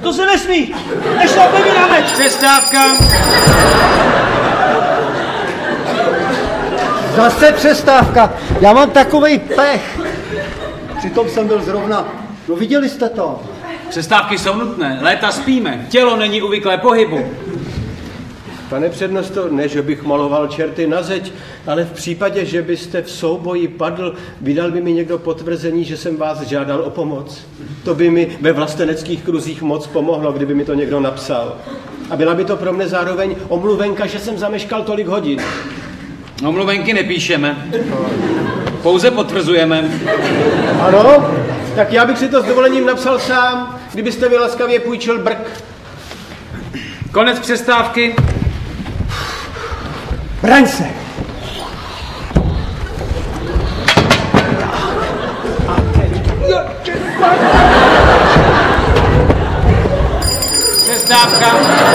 to se nesmí! Nešlape mi na meč! Přestávka! Zase přestávka. Já mám takovej pech. Přitom jsem byl zrovna. No viděli jste to? Přestávky jsou nutné, léta spíme, tělo není uvyklé pohybu. Pane přednosto, ne, že bych maloval čerty na zeď, ale v případě, že byste v souboji padl, vydal by mi někdo potvrzení, že jsem vás žádal o pomoc. To by mi ve vlasteneckých kruzích moc pomohlo, kdyby mi to někdo napsal. A byla by to pro mne zároveň omluvenka, že jsem zameškal tolik hodin. Omluvenky nepíšeme, pouze potvrzujeme. Ano? Tak já bych si to s dovolením napsal sám, kdybyste mi laskavě půjčil brk. Konec přestávky. Braň se! Přestávka.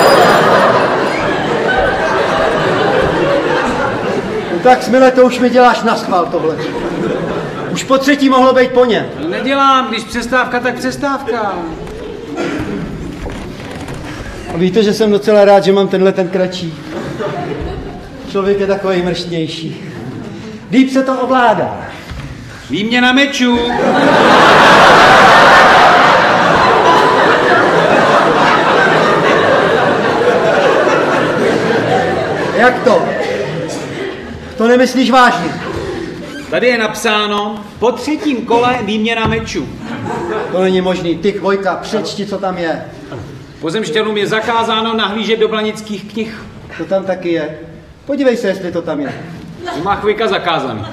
No tak Smile, to už mi děláš naschvál tohle. Už po třetí mohlo být po něm. No nedělám, když přestávka, tak přestávka. A víte, že jsem docela rád, že mám ten kratší. Člověk je takový mrštnější. Líp se to ovládá. Výměna mečů. Jak to? To nemyslíš vážně? Tady je napsáno, po třetím kole výměna mečů. To není možný. Ty, Chvojka, přečti, co tam je. Pozemšťanům je zakázáno nahlížet do blanických knih. To tam taky je. Podívej se, jestli to tam je. To má Chvojka zakázaný.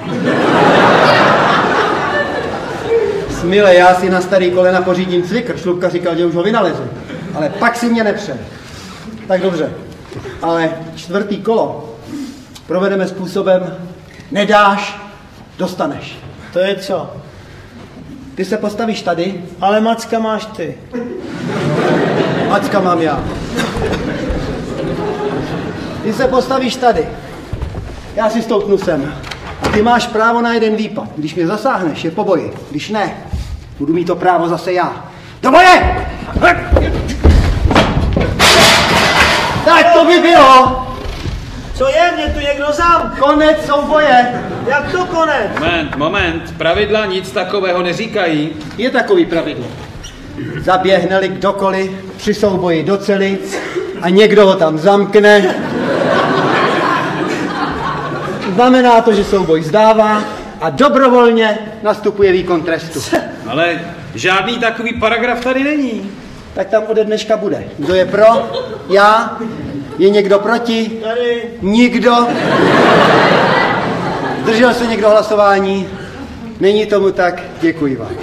Smile, já si na starý kolena pořídím cvikr. Šlupka říkal, že už ho vynalezl. Ale pak si mě nepře. Tak dobře. Ale čtvrtý kolo provedeme způsobem nedáš, dostaneš. To je co? Ty se postavíš tady, Ale Macka máš ty. Macka mám já. Ty se postavíš tady. Já si stoupnu sem. A ty máš právo na jeden výpad. Když mě zasáhneš, je po boji. Když ne, budu mít to právo zase já. Do boje! Tak to by bylo. Co je? Mě tu někdo zám. Konec souboje. Jak to konec? Moment, pravidla nic takového neříkají. Je takový pravidlo. Zaběhne-li kdokoliv při souboji do cely a někdo ho tam zamkne, znamená to, že souboj zdává a dobrovolně nastupuje výkon trestu. Ale žádný takový paragraf tady není. Tak tam ode dneška bude. Kdo je pro? Já? Je někdo proti? Tady. Nikdo? Zdržel se někdo hlasování? Není tomu tak? Děkuji vám.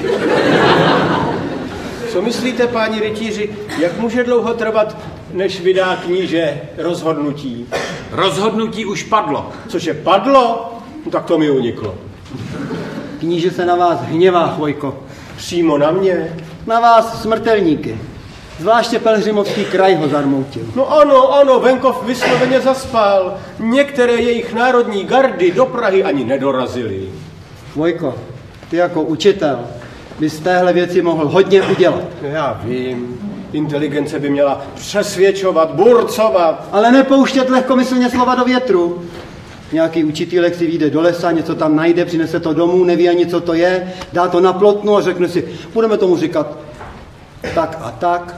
Co myslíte, páni rytíři, jak může dlouho trvat, než vydá kníže rozhodnutí? Rozhodnutí už padlo. Cože padlo? No, tak to mi uniklo. Kníže se na vás hněvá, Chvojko. Přímo na mě? Na vás smrtelníky. Zvláště Pelhřimovský kraj ho zarmoutil. No ano, venkov vysloveně zaspal. Některé jejich národní gardy do Prahy ani nedorazily. Chvojko, ty jako učitel bys z téhle věci mohl hodně udělat. Já vím, inteligence by měla přesvědčovat, burcovat. Ale nepouštět lehkomyslně slova do větru. Nějaký učitýlek si vyjde do lesa, něco tam najde, přinese to domů, neví ani, co to je, dá to na plotnu a řekne si, budeme tomu říkat tak a tak.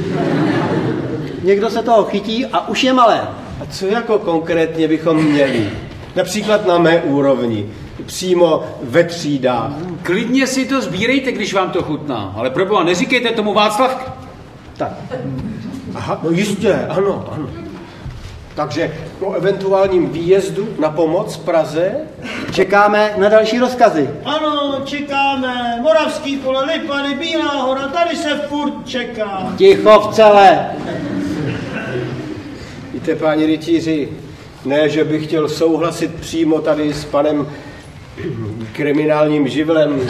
Někdo se toho chytí a už je malé. A co jako konkrétně bychom měli? Například na mé úrovni, přímo ve třídách. Klidně si to sbírejte, když vám to chutná. Ale proboha, neříkejte tomu Václav. Tak. Aha, no jistě, ano. Takže po eventuálním výjezdu na pomoc Praze? Čekáme na další rozkazy. Ano, čekáme. Moravský pole, Lipany, Bílá hora, tady se furt čeká. Ticho v celé. Víte, páni rytíři, ne, že bych chtěl souhlasit přímo tady s panem kriminálním živlem,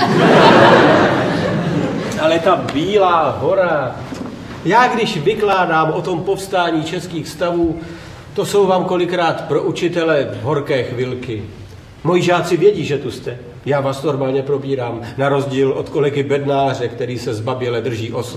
ale ta Bílá hora, já když vykládám o tom povstání českých stavů, to jsou vám kolikrát pro učitele horké chvilky. Moji žáci vědí, že tu jste. Já vás normálně probírám, na rozdíl od kolegy Bednáře, který se zbaběle drží osm.